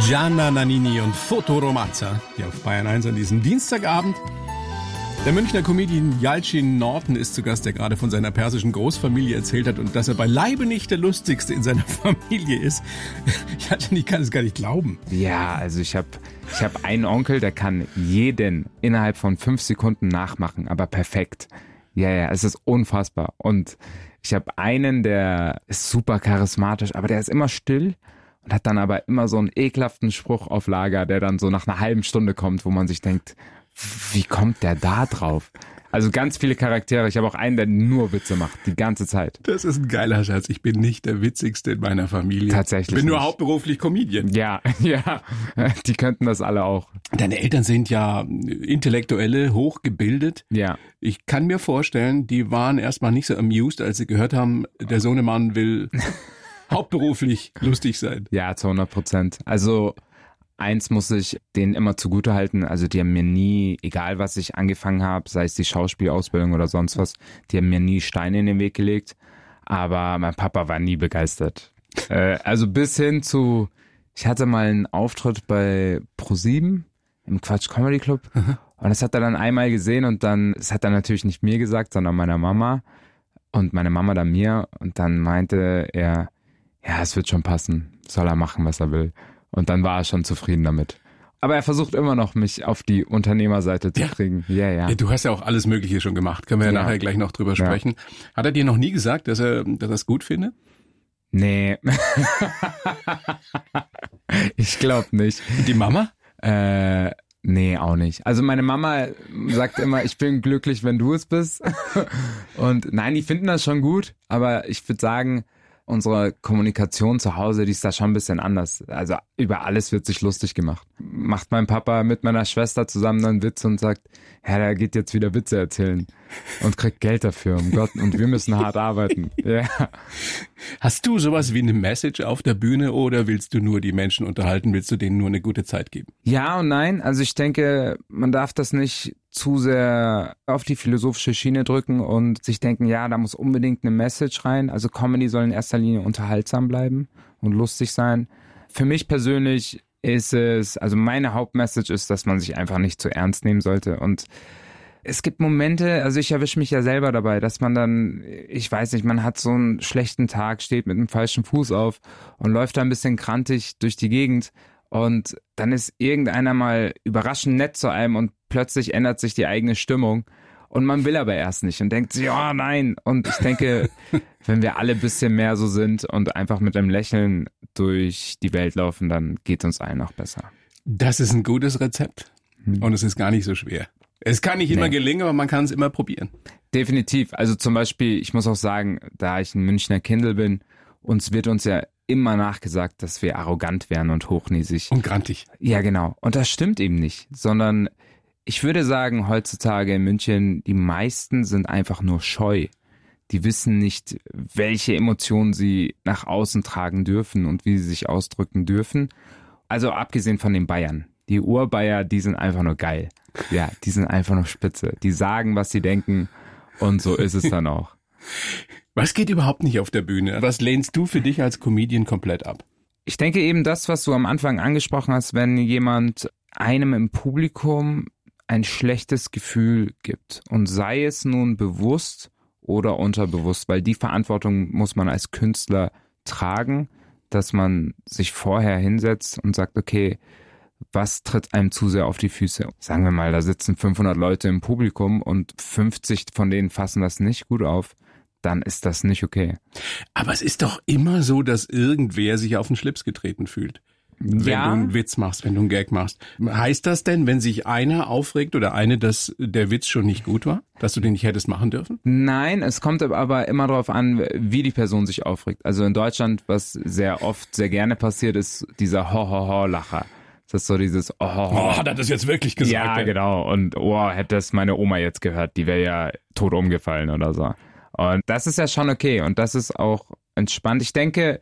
Gianna Nannini und Foto Romazza, die auf Bayern 1 an diesem Dienstagabend. Der Münchner Comedian Yalcin Norton ist zu Gast, der gerade von seiner persischen Großfamilie erzählt hat und dass er beileibe nicht der Lustigste in seiner Familie ist. Ich kann es gar nicht glauben. Ja, also ich hab einen Onkel, der kann jeden innerhalb von 5 Sekunden nachmachen, aber perfekt. Ja, es ist unfassbar. Und ich habe einen, der ist super charismatisch, aber der ist immer still und hat dann aber immer so einen ekelhaften Spruch auf Lager, der dann so nach einer halben Stunde kommt, wo man sich denkt, wie kommt der da drauf? Also ganz viele Charaktere. Ich habe auch einen, der nur Witze macht, die ganze Zeit. Das ist ein geiler Schatz. Ich bin nicht der Witzigste in meiner Familie. Tatsächlich. Ich bin nur nicht. Hauptberuflich Comedian. Ja, die könnten das alle auch. Deine Eltern sind ja Intellektuelle, hochgebildet. Ja. Ich kann mir vorstellen, die waren erstmal nicht so amused, als sie gehört haben, der Sohnemann will hauptberuflich lustig sein. Ja, zu 100%. Also eins muss ich denen immer zugutehalten, also die haben mir nie, egal was ich angefangen habe, sei es die Schauspielausbildung oder sonst was, die haben mir nie Steine in den Weg gelegt, aber mein Papa war nie begeistert. Also bis hin zu, ich hatte mal einen Auftritt bei ProSieben im Quatsch Comedy Club und das hat er dann einmal gesehen und dann, das hat er natürlich nicht mir gesagt, sondern meiner Mama und meine Mama dann mir und dann meinte er, ja, es wird schon passen, soll er machen, was er will. Und dann war er schon zufrieden damit. Aber er versucht immer noch, mich auf die Unternehmerseite zu kriegen. Ja. Du hast ja auch alles Mögliche schon gemacht. Können wir ja nachher gleich noch drüber sprechen. Hat er dir noch nie gesagt, dass er es gut findet? Nee. Ich glaube nicht. Und die Mama? Nee, auch nicht. Also meine Mama sagt immer, ich bin glücklich, wenn du es bist. Und nein, die finden das schon gut. Aber ich würde sagen, unsere Kommunikation zu Hause, die ist da schon ein bisschen anders. Also über alles wird sich lustig gemacht. Macht mein Papa mit meiner Schwester zusammen einen Witz und sagt, ja, der geht jetzt wieder Witze erzählen und kriegt Geld dafür, um Gott, und wir müssen hart arbeiten. Ja. Hast du sowas wie eine Message auf der Bühne oder willst du nur die Menschen unterhalten, willst du denen nur eine gute Zeit geben? Ja und nein, also ich denke, man darf das nicht zu sehr auf die philosophische Schiene drücken und sich denken, ja, da muss unbedingt eine Message rein. Also Comedy soll in erster Linie unterhaltsam bleiben und lustig sein. Für mich persönlich ist es, also meine Hauptmessage ist, dass man sich einfach nicht zu ernst nehmen sollte. Und es gibt Momente, also ich erwische mich ja selber dabei, dass man dann, ich weiß nicht, man hat so einen schlechten Tag, steht mit einem falschen Fuß auf und läuft da ein bisschen krantig durch die Gegend. Und dann ist irgendeiner mal überraschend nett zu einem und plötzlich ändert sich die eigene Stimmung. Und man will aber erst nicht und denkt, ja, nein. Und ich denke, wenn wir alle ein bisschen mehr so sind und einfach mit einem Lächeln durch die Welt laufen, dann geht uns allen noch besser. Das ist ein gutes Rezept. Und es ist gar nicht so schwer. Es kann nicht immer gelingen, aber man kann es immer probieren. Definitiv. Also zum Beispiel, ich muss auch sagen, da ich ein Münchner Kindl bin, wird uns ja immer nachgesagt, dass wir arrogant wären und hochnäsig. Und grantig. Ja, genau. Und das stimmt eben nicht, sondern ich würde sagen, heutzutage in München, die meisten sind einfach nur scheu. Die wissen nicht, welche Emotionen sie nach außen tragen dürfen und wie sie sich ausdrücken dürfen. Also abgesehen von den Bayern. Die Urbayer, die sind einfach nur geil. Ja, die sind einfach nur spitze. Die sagen, was sie denken und so ist es dann auch. Was geht überhaupt nicht auf der Bühne? Was lehnst du für dich als Comedian komplett ab? Ich denke eben das, was du am Anfang angesprochen hast, wenn jemand einem im Publikum ein schlechtes Gefühl gibt. Und sei es nun bewusst oder unterbewusst, weil die Verantwortung muss man als Künstler tragen, dass man sich vorher hinsetzt und sagt, okay, was tritt einem zu sehr auf die Füße? Sagen wir mal, da sitzen 500 Leute im Publikum und 50 von denen fassen das nicht gut auf, dann ist das nicht okay. Aber es ist doch immer so, dass irgendwer sich auf den Schlips getreten fühlt. Wenn du einen Witz machst, wenn du einen Gag machst. Heißt das denn, wenn sich einer aufregt oder eine, dass der Witz schon nicht gut war? Dass du den nicht hättest machen dürfen? Nein, es kommt aber immer darauf an, wie die Person sich aufregt. Also in Deutschland, was sehr oft, sehr gerne passiert, ist dieser Ho-Ho-Ho-Lacher. Das ist so dieses Oh, hat er das jetzt wirklich gesagt? Ja, genau. Und hätte das meine Oma jetzt gehört, die wäre ja tot umgefallen oder so. Und das ist ja schon okay und das ist auch entspannt. Ich denke,